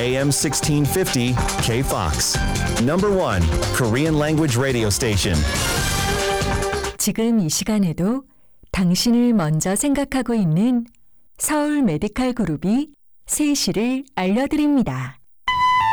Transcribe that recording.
AM 1650 KFOX. Number 1 Korean language radio station. 지금 이 시간에도 당신을 먼저 생각하고 있는 서울 메디칼 그룹이 3시를 알려드립니다.